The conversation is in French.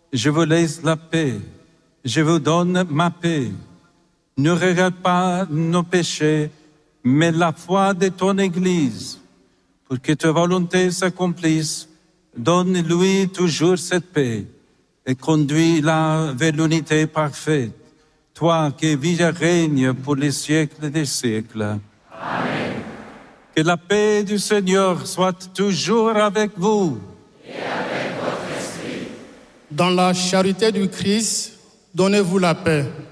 Je vous laisse la paix, je vous donne ma paix. Ne regarde pas nos péchés, mais la foi de ton Église. Pour que ta volonté s'accomplisse, donne-lui toujours cette paix et conduis-la vers l'unité parfaite. Toi qui vis et règnes pour les siècles des siècles. Amen. Que la paix du Seigneur soit toujours avec vous. Et avec votre esprit. Dans la charité du Christ, donnez-vous la paix.